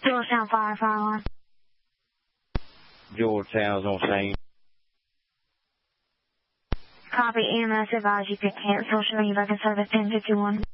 Georgetown fire alarm. Georgetown's on scene. Copy, EMS advise you could cancel, showing you record service 1051.